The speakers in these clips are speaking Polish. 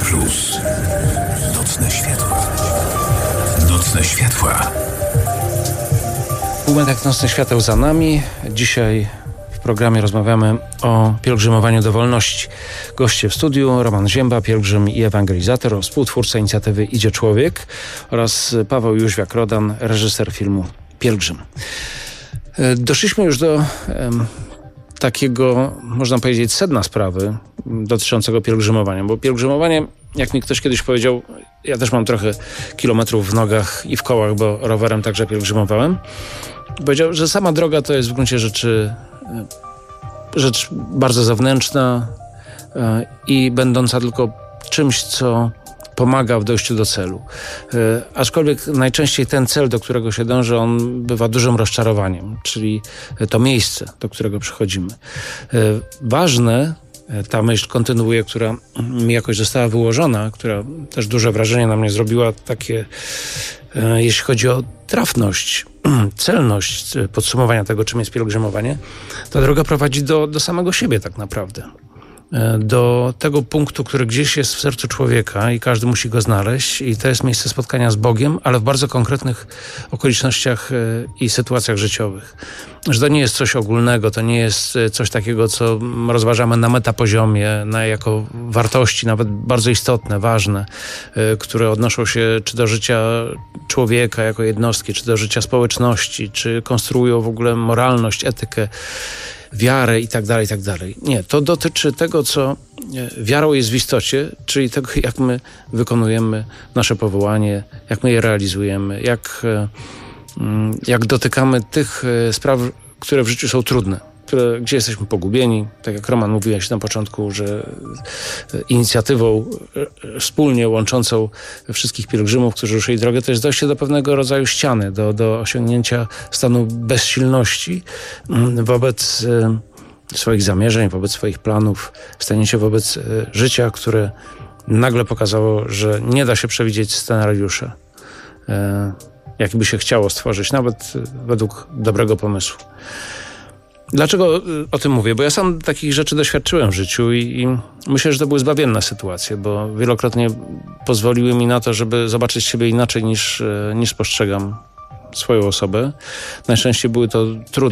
Plus. Nocne światła. Nocne światła. Półmetek Nocnych Świateł za nami. Dzisiaj w programie rozmawiamy o pielgrzymowaniu do wolności. Goście w studiu: Roman Zięba, pielgrzym i ewangelizator, współtwórca inicjatywy Idzie Człowiek, oraz Paweł Jóźwiak-Rodan, reżyser filmu Pielgrzym. Doszliśmy już do takiego, można powiedzieć, sedna sprawy dotyczącego pielgrzymowania, bo pielgrzymowanie, jak mi ktoś kiedyś powiedział, ja też mam trochę kilometrów w nogach i w kołach, bo rowerem także pielgrzymowałem, powiedział, że sama droga to jest w gruncie rzeczy rzecz bardzo zewnętrzna i będąca tylko czymś, co pomaga w dojściu do celu. Aczkolwiek najczęściej ten cel, do którego się dąży, on bywa dużym rozczarowaniem, czyli to miejsce, do którego przychodzimy. Ważne, ta myśl kontynuuje, która mi jakoś została wyłożona, która też duże wrażenie na mnie zrobiła, takie, jeśli chodzi o trafność, celność podsumowania tego, czym jest pielgrzymowanie, ta droga prowadzi do samego siebie tak naprawdę. Do tego punktu, który gdzieś jest w sercu człowieka i każdy musi go znaleźć, i to jest miejsce spotkania z Bogiem, ale w bardzo konkretnych okolicznościach i sytuacjach życiowych. Że to nie jest coś ogólnego, to nie jest coś takiego, co rozważamy na metapoziomie, jako wartości nawet bardzo istotne, ważne, które odnoszą się czy do życia człowieka jako jednostki, czy do życia społeczności, czy konstruują w ogóle moralność, etykę, wiarę i tak dalej, i tak dalej. Nie, to dotyczy tego, co wiarą jest w istocie, czyli tego, jak my wykonujemy nasze powołanie, jak my je realizujemy, jak dotykamy tych spraw, które w życiu są trudne, gdzie jesteśmy pogubieni. Tak jak Roman mówiłeś na początku, że inicjatywą wspólnie łączącą wszystkich pielgrzymów, którzy ruszyli drogę, to jest dojście do pewnego rodzaju ściany, do osiągnięcia stanu bezsilności wobec swoich zamierzeń, wobec swoich planów, stanie się wobec życia, które nagle pokazało, że nie da się przewidzieć scenariusza, jaki by się chciało stworzyć, nawet według dobrego pomysłu. Dlaczego o tym mówię? Bo ja sam takich rzeczy doświadczyłem w życiu i myślę, że to były zbawienne sytuacje, bo wielokrotnie pozwoliły mi na to, żeby zobaczyć siebie inaczej niż postrzegam swoją osobę. Najczęściej były to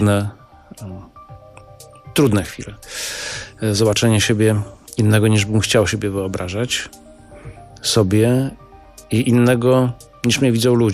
trudne chwile. Zobaczenie siebie innego, niż bym chciał siebie wyobrażać sobie, i innego, niż mnie widzą ludzie.